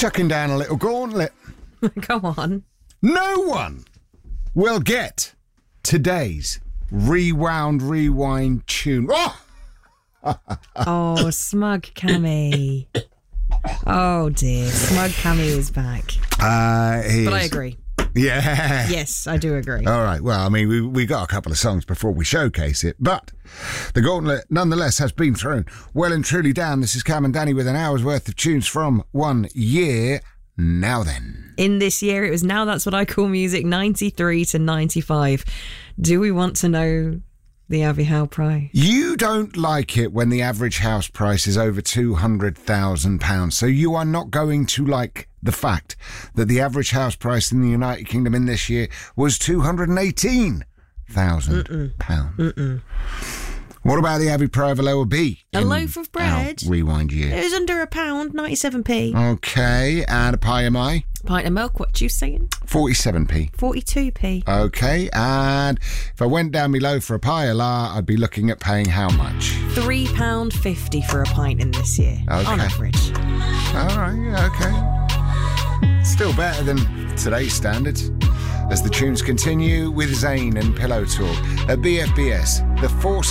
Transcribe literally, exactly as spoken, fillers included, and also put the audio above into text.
chucking down a little gauntlet. Go on. No one will get today's Rewound Rewind tune. Oh! Oh, smug Cammy. Oh dear, smug Cammy is back. Uh, he But is- I agree. Yeah. Yes, I do agree. All right. Well, I mean, we we got a couple of songs before we showcase it, but the gauntlet, nonetheless, has been thrown well and truly down. This is Cam and Danny with an hour's worth of tunes from one year. Now then. In this year, it was Now That's What I Call Music, ninety-three to ninety-five. Do we want to know the Abbey Howe prize? You don't like it when the average house price is over two hundred thousand pounds, so you are not going to like the fact that the average house price in the United Kingdom in this year was two hundred eighteen thousand pounds. What about the Abbey Prior of a lower B? A in loaf of bread? our Rewind year. It was under a pound, ninety-seven p. Okay, and a pie am I? Pint of milk, what you saying? forty-seven p. forty-two p. Okay, and if I went down below for a pie a la, I'd be looking at paying how much? three pounds fifty for a pint in this year, Okay. on average. All right, okay. Still better than today's standards. As the tunes continue with Zayn and Pillow Talk at B F B S, the force